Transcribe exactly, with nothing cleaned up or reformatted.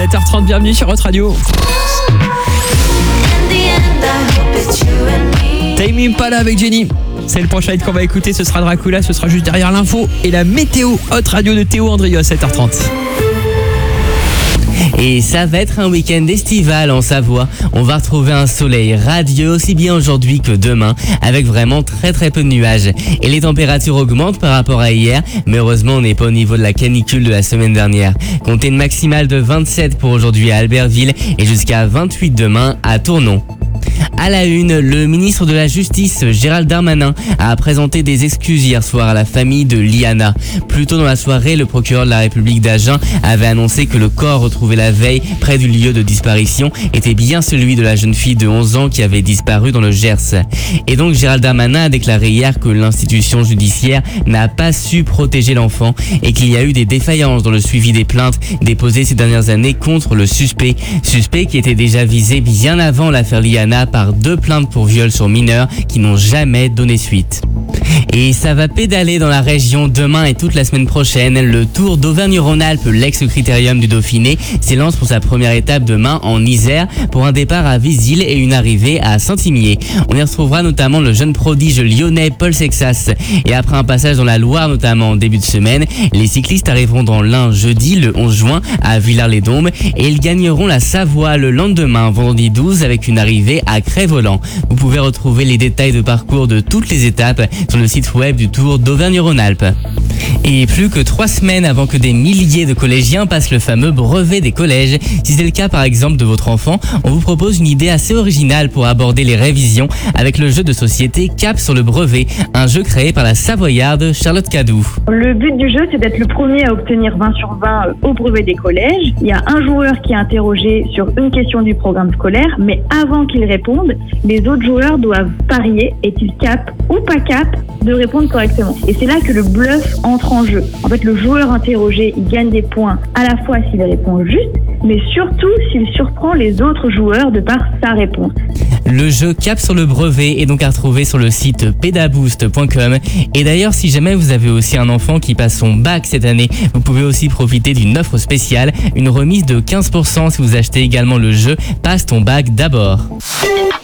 sept heures trente, bienvenue sur votre radio. Tame Impala avec Jenny. C'est le prochain hit qu'on va écouter, ce sera Dracula, ce sera juste derrière l'info et la météo. Hot radio de Théo Andrieux à sept heures trente. Et ça va être un week-end estival en Savoie. On va retrouver un soleil radieux aussi bien aujourd'hui que demain, avec vraiment très très peu de nuages. Et les températures augmentent par rapport à hier, mais heureusement on n'est pas au niveau de la canicule de la semaine dernière. Comptez une maximale de vingt-sept pour aujourd'hui à Albertville et jusqu'à vingt-huit demain à Tournon. À la une, le ministre de la Justice, Gérald Darmanin, a présenté des excuses hier soir à la famille de Liana. Plus tôt dans la soirée, le procureur de la République d'Agen avait annoncé que le corps retrouvé la veille près du lieu de disparition était bien celui de la jeune fille de onze ans qui avait disparu dans le Gers. Et donc Gérald Darmanin a déclaré hier que l'institution judiciaire n'a pas su protéger l'enfant et qu'il y a eu des défaillances dans le suivi des plaintes déposées ces dernières années contre le suspect. Suspect qui était déjà visé bien avant l'affaire Liana par deux plaintes pour viol sur mineurs qui n'ont jamais donné suite. Et ça va pédaler dans la région demain et toute la semaine prochaine. Le Tour d'Auvergne-Rhône-Alpes, l'ex-critérium du Dauphiné, s'élance pour sa première étape demain en Isère pour un départ à Visil et une arrivée à Saint-Imier. On y retrouvera notamment le jeune prodige lyonnais Paul Sexas. Et après un passage dans la Loire notamment en début de semaine, les cyclistes arriveront dans l'Ain jeudi le onze juin à Villars-les-Dombes et ils gagneront la Savoie le lendemain vendredi douze avec une arrivée à Crest-Voland. Vous pouvez retrouver les détails de parcours de toutes les étapes sur le site web du Tour d'Auvergne-Rhône-Alpes. Et plus que trois semaines avant que des milliers de collégiens passent le fameux brevet des collèges. Si c'est le cas par exemple de votre enfant, on vous propose une idée assez originale pour aborder les révisions avec le jeu de société Cap sur le brevet, un jeu créé par la Savoyarde Charlotte Cadou. Le but du jeu, c'est d'être le premier à obtenir vingt sur vingt au brevet des collèges. Il y a un joueur qui est interrogé sur une question du programme scolaire, mais avant qu'il réponde, les autres joueurs doivent parier est-il cap ou pas cap de répondre correctement. Et c'est là que le bluff entre en jeu. En fait, le joueur interrogé, il gagne des points à la fois s'il répond juste, mais surtout s'il surprend les autres joueurs de par sa réponse. Le jeu Cap sur le brevet est donc à retrouver sur le site pedaboost point com. Et d'ailleurs, si jamais vous avez aussi un enfant qui passe son bac cette année, vous pouvez aussi profiter d'une offre spéciale, une remise de quinze pour cent si vous achetez également le jeu Passe ton bac d'abord.